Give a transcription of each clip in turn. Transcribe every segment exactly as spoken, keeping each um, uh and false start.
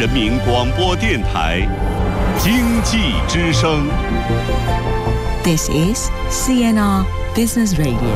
人民广播电台经济之声。 This is C N R Business Radio。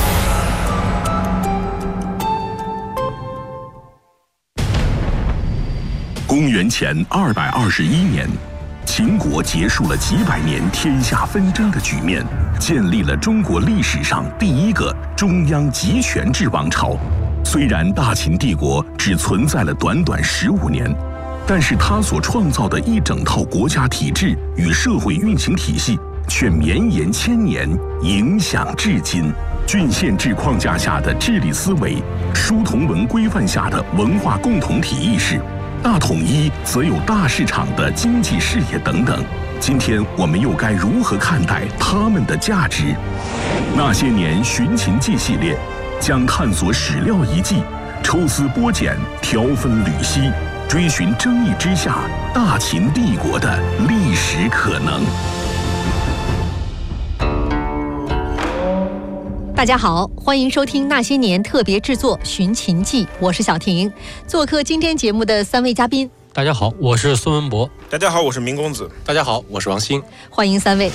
公元前二百二十一年，秦国结束了几百年天下纷争的局面，建立了中国历史上第一个中央集权制王朝。虽然大秦帝国只存在了短短十五年，但是它所创造的一整套国家体制与社会运行体系却绵延千年，影响至今。郡县制框架下的治理思维，书同文规范下的文化共同体意识，大统一则有大市场的经济视野等等。今天我们又该如何看待他们的价值？那些年寻秦记系列将探索史料遗迹，抽丝剥茧，挑分缕析，追寻争议之下大秦帝国的历史可能。 大家好，欢迎收听那些年特别制作《寻秦记》，我是小婷。做客今天节目的三位嘉宾， 大家好，我是孙文博。 大家好，我是明公子。 大家好，我是王鑫。 欢迎三位。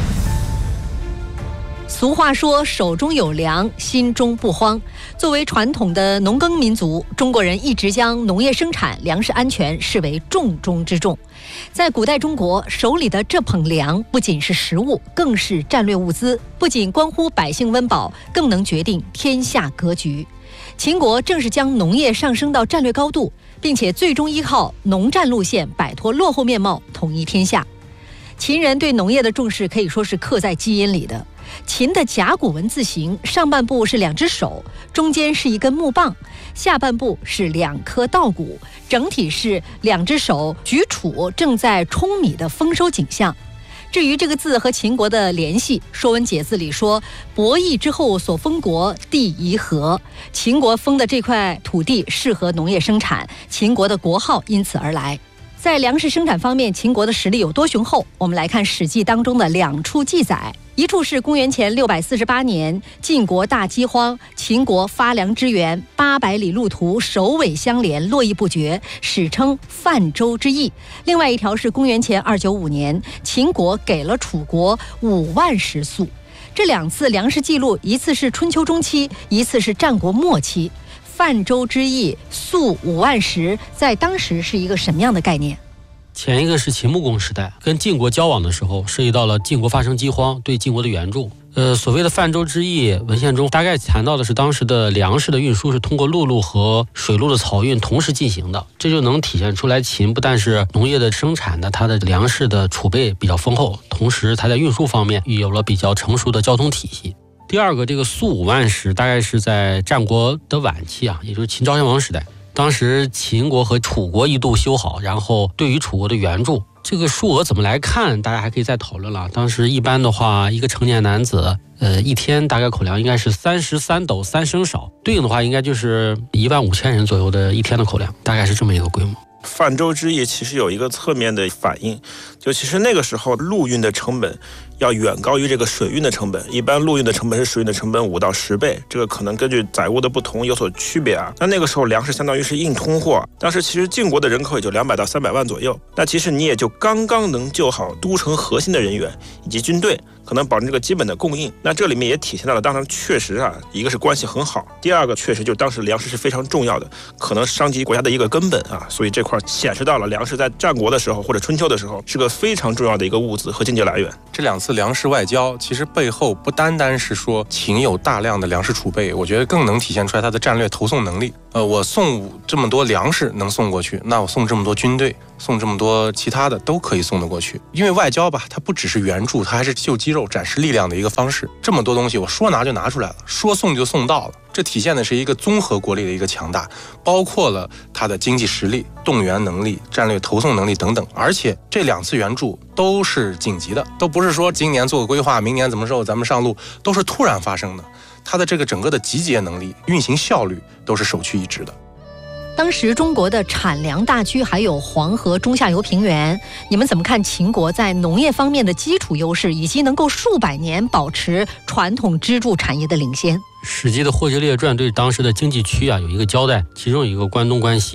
俗话说，手中有粮，心中不慌。作为传统的农耕民族，中国人一直将农业生产、粮食安全视为重中之重。在古代中国，手里的这捧粮不仅是食物，更是战略物资，不仅关乎百姓温饱，更能决定天下格局。秦国正是将农业上升到战略高度，并且最终依靠农战路线摆脱落后面貌，统一天下。秦人对农业的重视可以说是刻在基因里的。秦的甲骨文字形，上半部是两只手，中间是一根木棒，下半部是两颗稻谷，整体是两只手举杵正在舂米的丰收景象。至于这个字和秦国的联系，《说文解字》里说：“伯邑之后所封国，地宜和。”秦国封的这块土地适合农业生产，秦国的国号因此而来。在粮食生产方面，秦国的实力有多雄厚？我们来看《史记》当中的两处记载。一处是公元前六百四十八年，晋国大饥荒，秦国发粮支援，八百里路途首尾相连，络绎不绝，史称泛舟之役。另外一条是公元前二九五年，秦国给了楚国五万石粟。这两次粮食记录，一次是春秋中期，一次是战国末期。泛舟之役，粟五万石，在当时是一个什么样的概念？ 前一个是秦穆公时代，跟晋国交往的时候，涉及到了晋国发生饥荒，对晋国的援助。呃，所谓的泛舟之役，文献中大概谈到的是当时的粮食的运输是通过陆路和水路的漕运同时进行的，这就能体现出来秦不但是农业的生产的，它的粮食的储备比较丰厚，同时它在运输方面有了比较成熟的交通体系。第二个，这个粟五万石，大概是在战国的晚期啊，也就是秦昭襄王时代。当时秦国和楚国一度修好，然后对于楚国的援助，这个数额怎么来看，大家还可以再讨论了。当时一般的话，一个成年男子，呃，一天大概口粮应该是三十三斗三升少，对应的话应该就是一万五千人左右的一天的口粮，大概是这么一个规模。 泛舟之役其实有一个侧面的反应，就其实那个时候陆运的成本要远高于这个水运的成本，一般陆运的成本是水运的成本五到十倍，这个可能根据载物的不同有所区别啊。那那个时候粮食相当于是硬通货，当时其实晋国的人口也就两百到三百万左右，那其实你也就刚刚能救好都城核心的人员以及军队，可能保证这个基本的供应。那这里面也体现到了，当然确实啊，一个是关系很好，第二个确实就当时粮食是非常重要的，可能伤及国家的一个根本啊，所以这块显示到了粮食在战国的时候或者春秋的时候是个非常重要的一个物资和经济来源。 这两次粮食外交其实背后不单单是说秦有大量的粮食储备，我觉得更能体现出来它的战略投送能力。呃，我送这么多粮食能送过去，那我送这么多军队，送这么多其他的都可以送得过去。因为外交吧，它不只是援助，它还是秀肌肉、展示力量的一个方式。这么多东西我说拿就拿出来了，说送就送到了，这体现的是一个综合国力的一个强大，包括了它的经济实力、动员能力、战略投送能力等等。而且这两次援助都是紧急的，都不是说今年做个规划，明年怎么时候咱们上路，都是突然发生的。它的这个整个的集结能力、运行效率都是首屈一指的。 当时中国的产粮大区还有黄河中下游平原，你们怎么看秦国在农业方面的基础优势，以及能够数百年保持传统支柱产业的领先？ 史记的《霍去列传》对当时的经济区啊有一个交代，其中有一个关东关西，它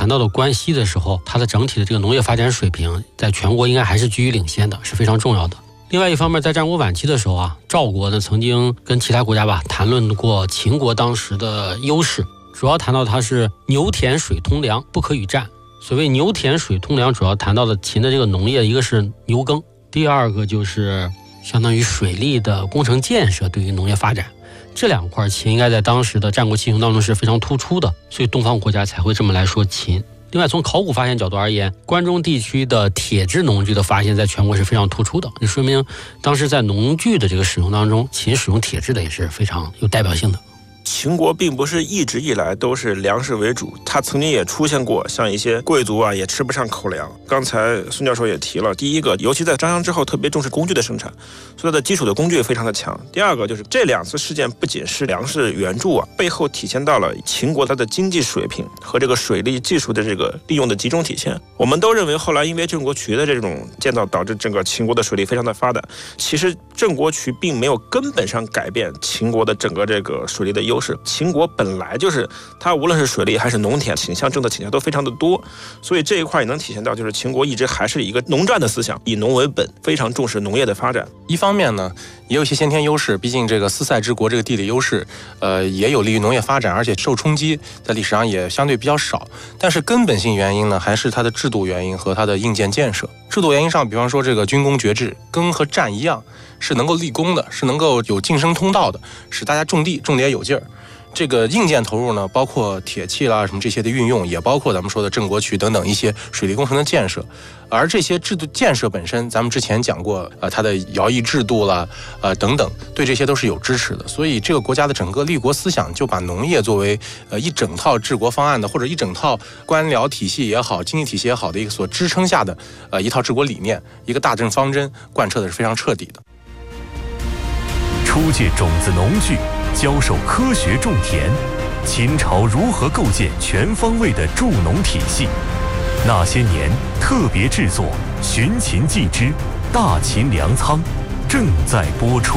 谈到的关西的时候，它的整体的这个农业发展水平在全国应该还是居于领先的，是非常重要的。另外一方面，在战国晚期的时候啊，赵国呢曾经跟其他国家吧谈论过秦国当时的优势，主要谈到它是牛田水通粮，不可与战。所谓牛田水通粮，主要谈到的秦的这个农业，一个是牛耕，第二个就是相当于水利的工程建设对于农业发展。这两块秦应该在当时的战国七雄当中是非常突出的，所以东方国家才会这么来说秦。另外，从考古发现角度而言，关中地区的铁制农具的发现在全国是非常突出的，这说明当时在农具的这个使用当中，秦使用铁制的也是非常有代表性的。 秦国并不是一直以来都是粮食为主，它曾经也出现过像一些贵族啊也吃不上口粮。刚才孙教授也提了，第一个，尤其在商鞅之后特别重视工具的生产，所以它的基础的工具非常的强。第二个就是这两次事件不仅是粮食援助啊，背后体现到了秦国它的经济水平和这个水利技术的这个利用的集中体现。我们都认为后来因为郑国渠的这种建造导致整个秦国的水利非常的发达，其实郑国渠并没有根本上改变秦国的整个这个水利的优势。秦国本来就是它无论是水利还是农田倾向政策倾向都非常的多，所以这一块也能体现到就是秦国一直还是一个农战的思想，以农为本，非常重视农业的发展。 一方面呢也有一些先天优势，毕竟这个四塞之国这个地理优势呃，也有利于农业发展，而且受冲击在历史上也相对比较少。但是根本性原因呢还是它的制度原因和它的硬件建设。制度原因上，比方说这个军功爵制，耕和战一样是能够立功的，是能够有晋升通道的，使大家种地种得有劲儿。这个硬件投入呢，包括铁器啦什么这些的运用，也包括咱们说的郑国渠等等一些水利工程的建设。而这些制度建设本身，咱们之前讲过，呃，它的徭役制度啦，呃等等，对这些都是有支持的。所以这个国家的整个立国思想就把农业作为呃一整套治国方案的，或者一整套官僚体系也好，经济体系也好的一个所支撑下的呃一套治国理念，一个大政方针，贯彻的是非常彻底的。 出借种子农具，教授科学种田，秦朝如何构建全方位的助农体系？那些年特别制作《寻秦记之大秦粮仓》正在播出。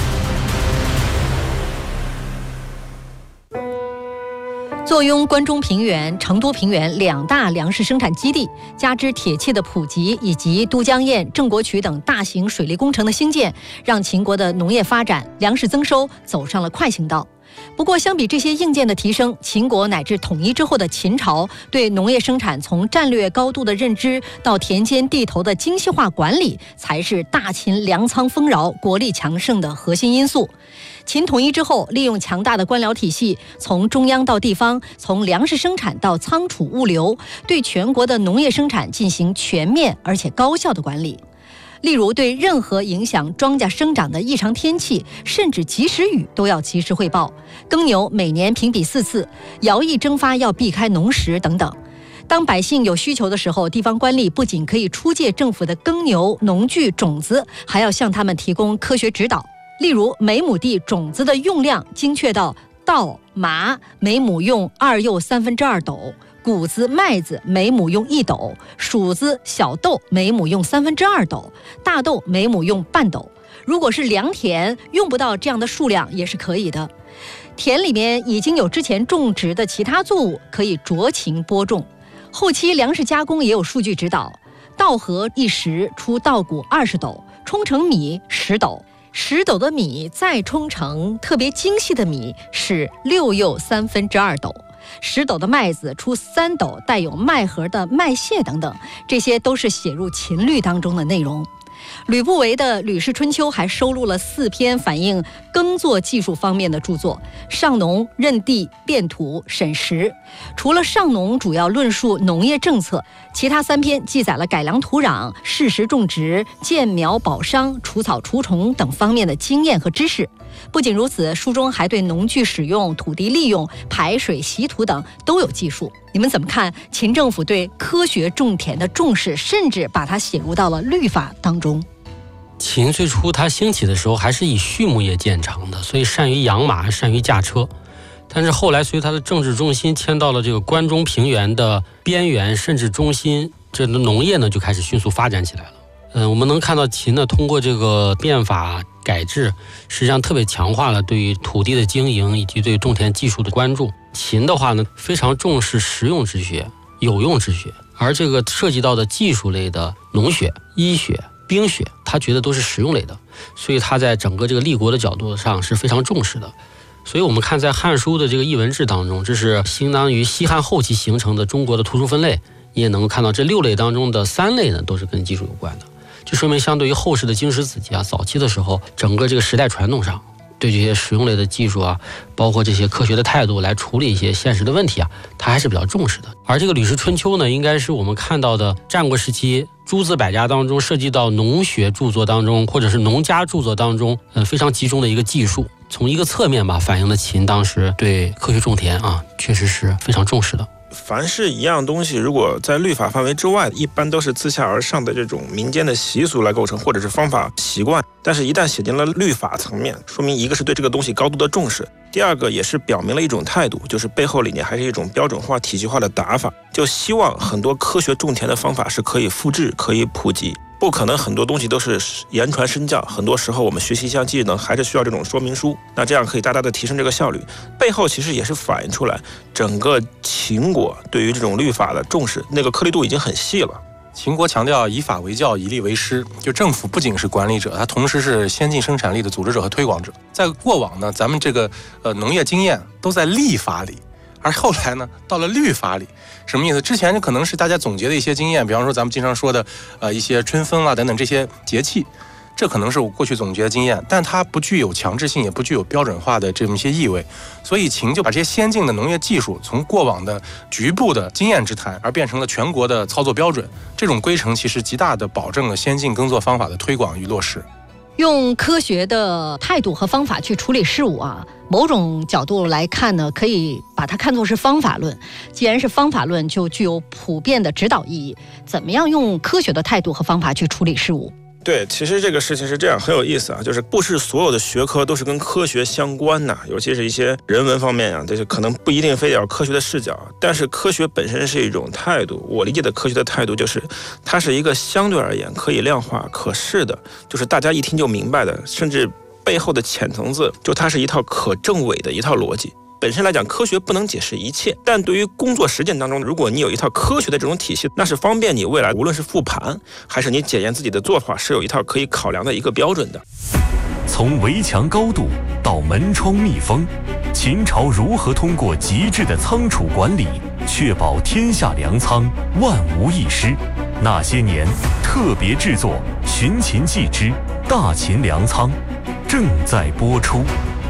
坐拥关中平原、成都平原两大粮食生产基地，加之铁器的普及以及都江堰、郑国渠等大型水利工程的兴建，让秦国的农业发展、粮食增收走上了快行道。不过，相比这些硬件的提升，秦国乃至统一之后的秦朝对农业生产从战略高度的认知到田间地头的精细化管理，才是大秦粮仓丰饶、国力强盛的核心因素。秦统一之后，利用强大的官僚体系，从中央到地方，从粮食生产到仓储物流，对全国的农业生产进行全面而且高效的管理。例如，对任何影响庄稼生长的异常天气，甚至及时雨都要及时汇报，耕牛每年评比四次，徭役征发要避开农时等等。当百姓有需求的时候，地方官吏不仅可以出借政府的耕牛、农具、种子，还要向他们提供科学指导。例如，每亩地种子的用量精确到稻、麻每亩用二又三分之二斗，谷子、麦子每亩用一斗，黍子、小豆每亩用三分之二斗，大豆每亩用半斗。如果是良田，用不到这样的数量也是可以的。田里面已经有之前种植的其他作物，可以酌情播种。后期粮食加工也有数据指导，稻禾一时出稻谷二十斗，冲成米十斗。十斗的米再冲成特别精细的米是六又三分之二斗，十斗的麦子出三斗带有麦核的麦屑等等，这些都是写入秦律当中的内容。吕不韦的《吕氏春秋》还收录了四篇反映耕作技术方面的著作，上农、任地、变土、审时。除了上农主要论述农业政策，其他三篇记载了改良土壤、适时种植、建苗保墒、除草除虫等方面的经验和知识。不仅如此，书中还对农具使用、土地利用、排水习土等都有记述。你们怎么看秦政府对科学种田的重视，甚至把它写入到了律法当中？ 秦最初它兴起的时候还是以畜牧业见长的，所以善于养马，善于驾车。但是后来随它的政治中心迁到了这个关中平原的边缘甚至中心，这农业呢就开始迅速发展起来了。嗯，我们能看到秦呢通过这个变法改制，实际上特别强化了对于土地的经营以及对种田技术的关注。秦的话呢非常重视实用之学， 有用之学，而这个涉及到的技术类的农学、医学、兵学，他觉得都是实用类的，所以他在整个这个立国的角度上是非常重视的。所以我们看在《汉书》的这个艺文志当中，这是相当于西汉后期形成的中国的图书分类，你也能够看到这六类当中的三类呢都是跟技术有关的，就说明相对于后世的经史子集啊，早期的时候整个这个时代传统上对这些实用类的技术啊，包括这些科学的态度来处理一些现实的问题啊，他还是比较重视的。而这个《吕氏春秋》呢，应该是我们看到的战国时期诸子百家当中涉及到农学著作当中，或者是农家著作当中，呃，非常集中的一个技术。从一个侧面吧，反映了秦当时对科学种田啊，确实是非常重视的。 凡是一样东西，如果在律法范围之外，一般都是自下而上的这种民间的习俗来构成，或者是方法习惯。但是，一旦写进了律法层面，说明一个是对这个东西高度的重视，第二个也是表明了一种态度，就是背后理念还是一种标准化、体系化的打法，就希望很多科学种田的方法是可以复制、可以普及。不可能很多东西都是言传身教，很多时候我们学习一项技能还是需要这种说明书，那这样可以大大的提升这个效率。背后其实也是反映出来整个秦国对于这种律法的重视，那个颗粒度已经很细了。 秦国强调以法为教，以吏为师，就政府不仅是管理者，它同时是先进生产力的组织者和推广者。在过往呢，咱们这个呃农业经验都在立法里，而后来呢，到了律法里。什么意思？之前可能是大家总结的一些经验，比方说咱们经常说的呃一些春分啊等等这些节气，这可能是我过去总结的经验，但它不具有强制性，也不具有标准化的这么一些意味。所以秦就把这些先进的农业技术从过往的局部的经验之谈，而变成了全国的操作标准。这种规程其实极大的保证了先进耕作方法的推广与落实。 用科学的态度和方法去处理事物啊，某种角度来看呢，可以把它看作是方法论。既然是方法论，就具有普遍的指导意义。怎么样用科学的态度和方法去处理事物？ 对，其实这个事情是这样，很有意思啊，就是不是所有的学科都是跟科学相关的，尤其是一些人文方面啊，这是可能不一定非得要科学的视角，但是科学本身是一种态度。我理解的科学的态度就是，它是一个相对而言可以量化、可视的，就是大家一听就明白的，甚至背后的浅层次，就它是一套可证伪的一套逻辑。本身来讲，科学不能解释一切，但对于工作实践当中，如果你有一套科学的这种体系，那是方便你未来无论是复盘，还是你检验自己的做法，是有一套可以考量的一个标准的。 从围墙高度到门窗密封，秦朝如何通过极致的仓储管理，确保天下粮仓万无一失？那些年特别制作《寻秦记之大秦粮仓》正在播出。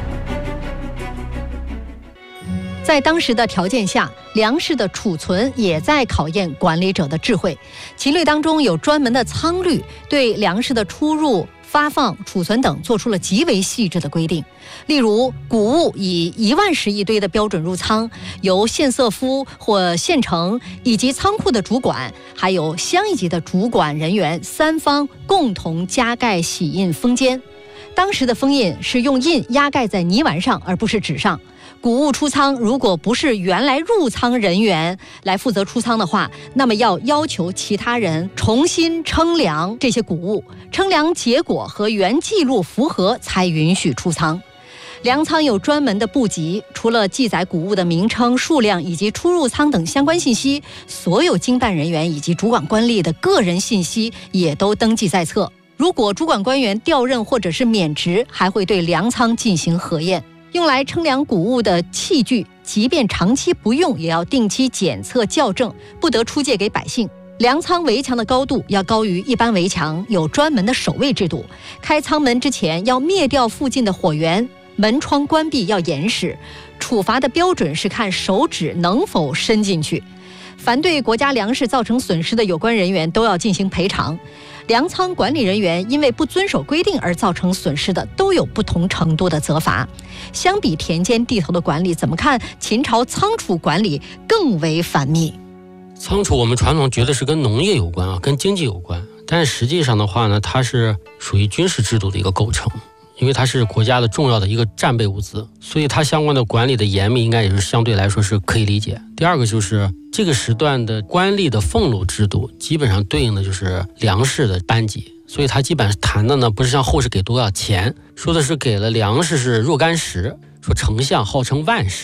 在当时的条件下，粮食的储存也在考验管理者的智慧。秦律当中有专门的仓律，对粮食的出入、发放、储存等做出了极为细致的规定。例如，谷物以一万石一堆的标准入仓，由献色夫或县城以及仓库的主管，还有乡一级的主管人员三方共同加盖玺印封缄。当时的封印是用印压盖在泥丸上，而不是纸上。谷物出仓，如果不是原来入仓人员来负责出仓的话，那么要要求其他人重新称量这些谷物，称量结果和原记录符合才允许出仓。粮仓有专门的部籍，除了记载谷物的名称、数量以及出入仓等相关信息，所有经办人员以及主管官吏的个人信息也都登记在册。如果主管官员调任或者是免职，还会对粮仓进行核验。用来称量谷物的器具，即便长期不用，也要定期检测校正，不得出借给百姓。粮仓围墙的高度要高于一般围墙，有专门的守卫制度。开仓门之前要灭掉附近的火源，门窗关闭要严实。处罚的标准是看手指能否伸进去。凡对国家粮食造成损失的有关人员都要进行赔偿。粮仓管理人员因为不遵守规定而造成损失的，都有不同程度的责罚。相比田间地头的管理，怎么看秦朝仓储管理更为繁密？ 仓储我们传统觉得是跟农业有关啊，跟经济有关，但实际上的话呢，它是属于军事制度的一个构成。因为它是国家的重要的一个战备物资，所以它相关的管理的严密应该也是相对来说是可以理解。第二个就是这个时段的官吏的俸禄制度基本上对应的就是粮食的班级，所以它基本上谈的呢不是像后世给多少钱，说的是给了粮食是若干石，说丞相号称万石，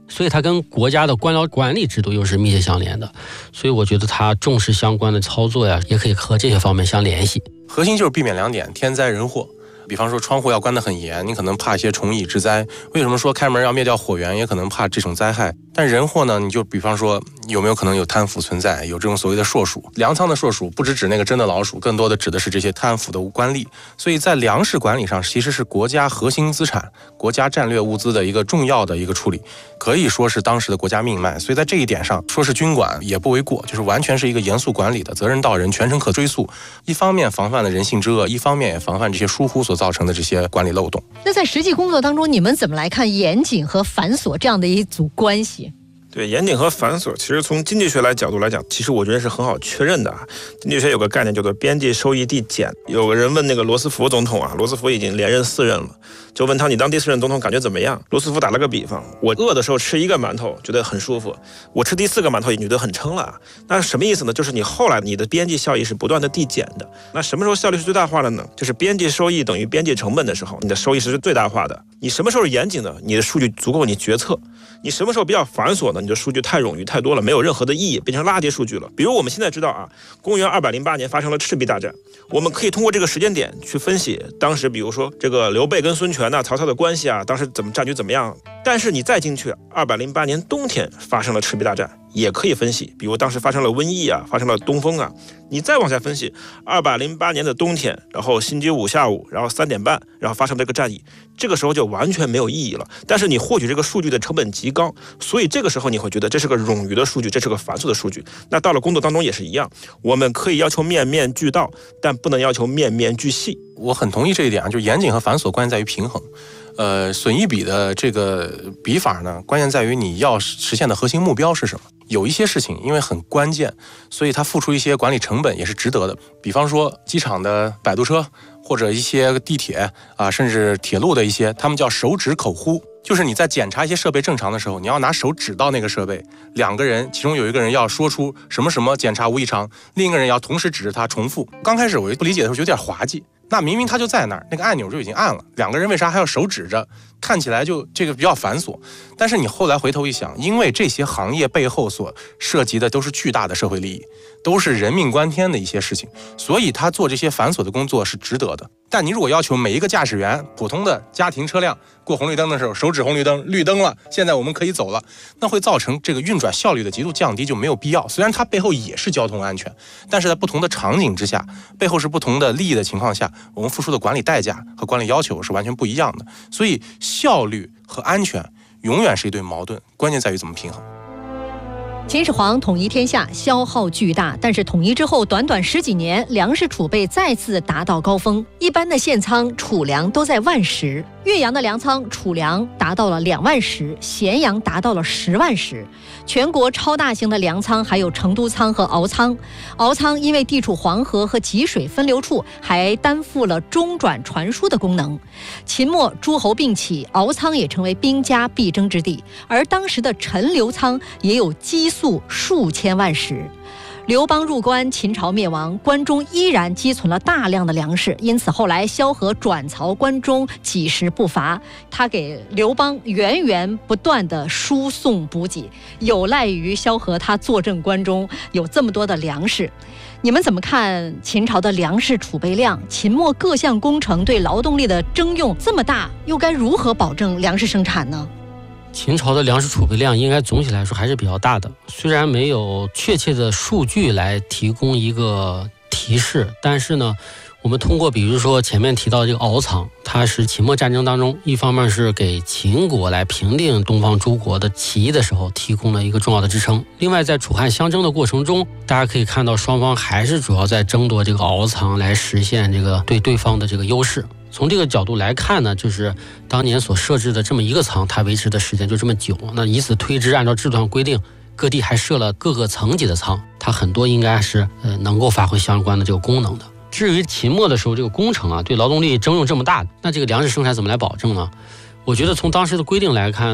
所以它跟国家的官僚管理制度又是密切相连的。所以我觉得它重视相关的操作呀，也可以和这些方面相联系。 核心就是避免两点：天灾人祸。比方说窗户要关得很严，你可能怕一些虫蚁之灾。为什么说开门要灭掉火源，也可能怕这种灾害。但人祸呢，你就比方说有没有可能有贪腐存在，有这种所谓的硕鼠。粮仓的硕鼠不只指那个真的老鼠，更多的指的是这些贪腐的官吏。所以在粮食管理上，其实是国家核心资产、国家战略物资的一个重要的一个处理，可以说是当时的国家命脉。所以在这一点上，说是军管也不为过，就是完全是一个严肃管理的，责任到人，全程可追溯。一方面防范了人性之恶，一方面也防范这些疏忽所造成的这些管理漏洞。 那在实际工作当中，你们怎么来看严谨和繁琐这样的一组关系？ 对，严谨和繁琐，其实从经济学来角度来讲，其实我觉得是很好确认的啊。经济学有个概念叫做边际收益递减。有个人问那个罗斯福总统啊，罗斯福已经连任四任了，就问他你当第四任总统感觉怎么样？罗斯福打了个比方，我饿的时候吃一个馒头觉得很舒服，我吃第四个馒头也觉得很撑了。那什么意思呢？就是你后来你的边际效益是不断的递减的。那什么时候效率是最大化的呢？就是边际收益等于边际成本的时候，你的收益是最大化的。你什么时候严谨呢？你的数据足够你决策。你什么时候比较繁琐呢？你的数据太冗余太多了，没有任何的意义，变成垃圾数据了。比如我们现在知道啊，公元二百零八年发生了赤壁大战，我们可以通过这个时间点去分析当时，比如说这个刘备跟孙权呐、啊、曹操的关系啊，当时怎么战局怎么样。但是你再进去，二百零八年冬天发生了赤壁大战，也可以分析，比如当时发生了瘟疫啊，发生了东风啊。你再往下分析，二百零八年的冬天，然后星期五下午，然后三点半，然后发生这个战役，这个时候就完全没有意义了。但是你获取这个数据的成本极高，所以这个时候你会觉得这是个冗余的数据，这是个繁琐的数据。那到了工作当中也是一样，我们可以要求面面俱到，但不能要求面面俱细。 我很同意这一点啊，就是严谨和繁琐关键在于平衡。呃，损益比的这个比法呢，关键在于你要实现的核心目标是什么。有一些事情因为很关键，所以它付出一些管理成本也是值得的。比方说机场的摆渡车，或者一些地铁啊，甚至铁路的一些，他们叫手指口呼，就是你在检查一些设备正常的时候，你要拿手指到那个设备，两个人其中有一个人要说出什么什么检查无异常，另一个人要同时指着它重复。刚开始我不理解的时候有点滑稽，那明明他就在那儿，那个按钮就已经按了，两个人为啥还要手指着？看起来就这个比较繁琐。但是你后来回头一想，因为这些行业背后所涉及的都是巨大的社会利益，都是人命关天的一些事情，所以他做这些繁琐的工作是值得的。但你如果要求每一个驾驶员，普通的家庭车辆过红绿灯的时候手指红绿灯，绿灯了，现在我们可以走了，那会造成这个运转效率的极度降低，就没有必要。虽然它背后也是交通安全，但是在不同的场景之下，背后是不同的利益的情况下，我们付出的管理代价和管理要求是完全不一样的。所以效率和安全永远是一对矛盾，关键在于怎么平衡。 秦始皇统一天下，消耗巨大，但是统一之后短短十几年，粮食储备再次达到高峰。一般的县仓储粮都在万石，岳阳的粮仓储粮达到了两万石，咸阳达到了十万石。全国超大型的粮仓还有成都仓和敖仓。敖仓因为地处黄河和济水分流处，还担负了中转传输的功能。秦末诸侯并起，敖仓也成为兵家必争之地，而当时的陈留仓也有积粟数千万石。刘邦入关，秦朝灭亡，关中依然积存了大量的粮食，因此后来萧何转曹关中几时不乏，他给刘邦源源不断的输送补给，有赖于萧何他坐镇关中有这么多的粮食。你们怎么看秦朝的粮食储备量？秦末各项工程对劳动力的征用这么大，又该如何保证粮食生产呢？ 秦朝的粮食储备量应该总体来说还是比较大的，虽然没有确切的数据来提供一个提示，但是呢，我们通过比如说前面提到这个敖仓，它是秦末战争当中一方面是给秦国来平定东方诸国的起义的时候提供了一个重要的支撑，另外在楚汉相争的过程中，大家可以看到双方还是主要在争夺这个敖仓来实现这个对对方的这个优势。从这个角度来看呢，就是当年所设置的这么一个仓，它维持的时间就这么久，那以此推之，按照制度上规定，各地还设了各个层级的仓，它很多应该是呃能够发挥相关的这个功能的。至于秦末的时候这个工程啊，对劳动力征用这么大，那这个粮食生产怎么来保证呢？我觉得从当时的规定来看呢，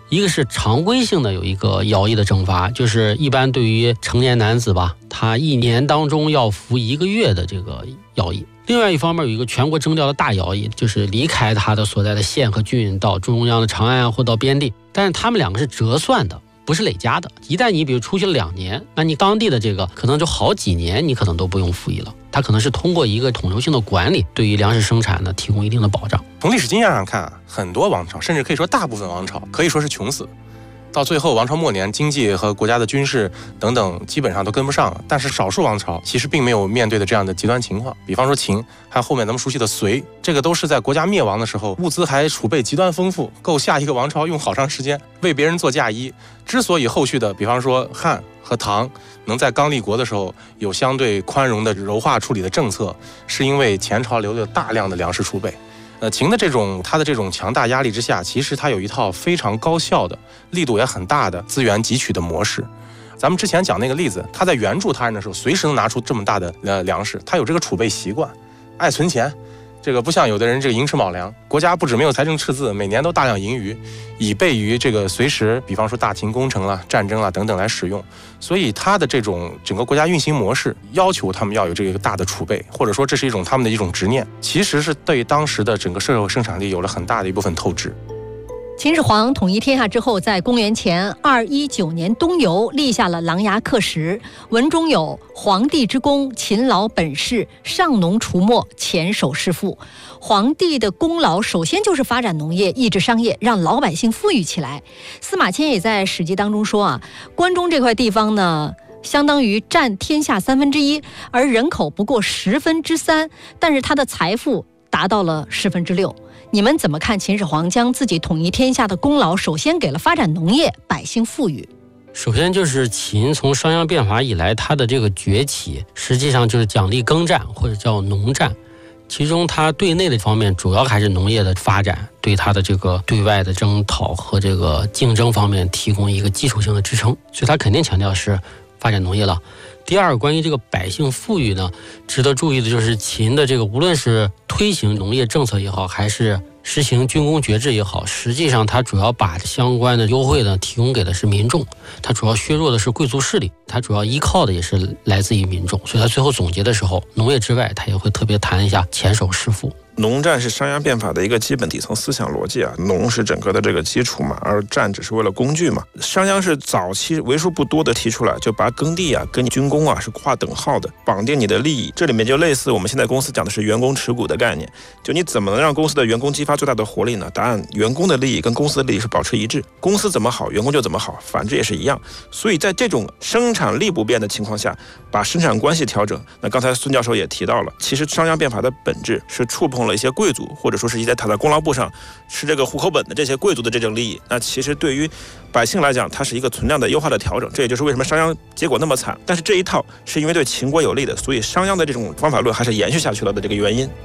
一个是常规性的有一个徭役的征发，就是一般对于成年男子吧，他一年当中要服一个月的这个徭役。另外一方面有一个全国征调的大徭役，就是离开他的所在的县和郡到中央的长安或到边地，但是他们两个是折算的，不是累加的。一旦你比如出去了两年，那你当地的这个可能就好几年你可能都不用服役了。它可能是通过一个统筹性的管理，对于粮食生产呢提供一定的保障。 从历史经验上看，很多王朝，甚至可以说大部分王朝，可以说是穷死。到最后王朝末年，经济和国家的军事等等基本上都跟不上了。但是少数王朝其实并没有面对的这样的极端情况，比方说秦，还有后面咱们熟悉的隋，这个都是在国家灭亡的时候，物资还储备极端丰富，够下一个王朝用好长时间，为别人做嫁衣。之所以后续的，比方说汉和唐能在刚立国的时候有相对宽容的柔化处理的政策，是因为前朝留有大量的粮食储备。呃，秦的这种它的这种强大压力之下，其实它有一套非常高效的、力度也很大的资源汲取的模式。咱们之前讲那个例子，他在援助他人的时候，随时能拿出这么大的呃粮食，他有这个储备习惯，爱存钱。这个不像有的人这个寅吃卯粮，国家不止没有财政赤字，每年都大量盈余，以备于这个随时，比方说大秦工程啦、战争啦等等来使用。所以他的这种整个国家运行模式，要求他们要有这个大的储备，或者说这是一种他们的一种执念，其实是对当时的整个社会生产力有了很大的一部分透支。 秦始皇统一天下之后，在公元前二一九年冬游立下了琅琊刻石，文中有皇帝之功，勤劳本事，上农除没，前守世富。皇帝的功劳首先就是发展农业，抑制商业，让老百姓富裕起来。司马迁也在《史记》当中说啊，关中这块地方呢，相当于占天下三分之一，而人口不过十分之三，但是他的财富达到了十分之六。你们怎么看秦始皇将自己统一天下的功劳首先给了发展农业，百姓富裕？ 首先就是秦从商鞅变法以来，它的这个崛起实际上就是奖励耕战或者叫农战，其中它对内的方面主要还是农业的发展，对它的这个对外的征讨和这个竞争方面提供一个基础性的支撑，所以它肯定强调是发展农业了。第二，关于这个百姓富裕呢，值得注意的就是秦的这个无论是推行农业政策也好，还是实行军功爵制也好，实际上它主要把相关的优惠呢提供给的是民众，它主要削弱的是贵族势力，它主要依靠的也是来自于民众，所以它最后总结的时候，农业之外，它也会特别谈一下前守世富。 农战是商鞅变法的一个基本底层思想逻辑啊，农是整个的这个基础嘛，而战只是为了工具嘛。商鞅是早期为数不多的提出来，就把耕地啊跟军工啊是划等号的，绑定你的利益。这里面就类似我们现在公司讲的是员工持股的概念，就你怎么能让公司的员工激发最大的活力呢？答案，员工的利益跟公司的利益是保持一致，公司怎么好，员工就怎么好，反之也是一样。所以在这种生产力不变的情况下，把生产关系调整。那刚才孙教授也提到了，其实商鞅变法的本质是触碰了一些贵族，或者说是一些躺在功劳簿上吃这个户口本的这些贵族的这种利益。那其实对于百姓来讲，它是一个存量的优化的调整。这也就是为什么商鞅结果那么惨。但是这一套是因为对秦国有利的，所以商鞅的这种方法论还是延续下去了的这个原因。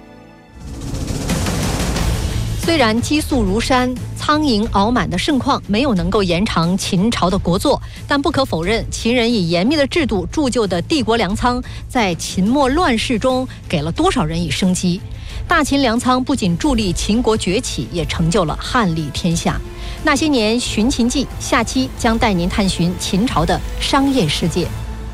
虽然积粟如山、苍蝇熬满的盛况没有能够延长秦朝的国祚，但不可否认，秦人以严密的制度铸就的帝国粮仓，在秦末乱世中给了多少人以生机。大秦粮仓不仅助力秦国崛起，也成就了汉立天下。那些年寻秦记，下期将带您探寻秦朝的商业世界。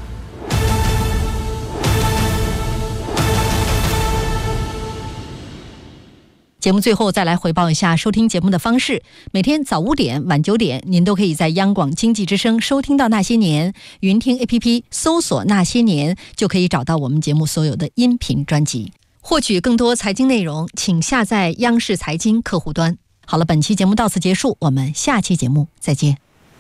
节目最后再来回报一下收听节目的方式，每天早五点晚九点您都可以在央广经济之声收听到那些年，云听 A P P 搜索那些年就可以找到我们节目所有的音频专辑。获取更多财经内容请下载央视财经客户端。好了，本期节目到此结束，我们下期节目再见。